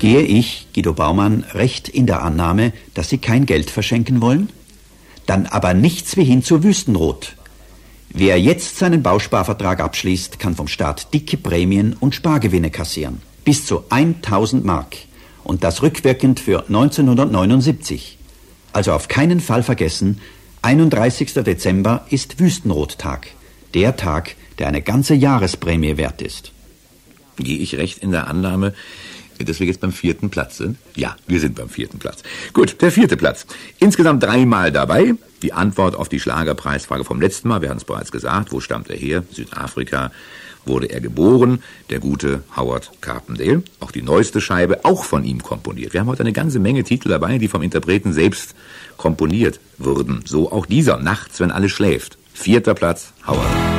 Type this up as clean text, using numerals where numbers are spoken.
Gehe ich, Guido Baumann, recht in der Annahme, dass Sie kein Geld verschenken wollen? Dann aber nichts wie hin zur Wüstenrot. Wer jetzt seinen Bausparvertrag abschließt, kann vom Staat dicke Prämien und Spargewinne kassieren. Bis zu 1000 Mark. Und das rückwirkend für 1979. Also auf keinen Fall vergessen, 31. Dezember ist Wüstenrottag. Der Tag, der eine ganze Jahresprämie wert ist. Gehe ich recht in der Annahme, dass wir jetzt beim 4. Platz sind? Ja, wir sind beim 4. Platz. Gut, der 4. Platz. Insgesamt 3 Mal dabei. Die Antwort auf die Schlagerpreisfrage vom letzten Mal, wir hatten es bereits gesagt, wo stammt er her? Südafrika. Wurde er geboren, der gute Howard Carpendale. Auch die neueste Scheibe, auch von ihm komponiert. Wir haben heute eine ganze Menge Titel dabei, die vom Interpreten selbst komponiert wurden. So auch dieser, Nachts, wenn alles schläft. 4. Platz, Howard.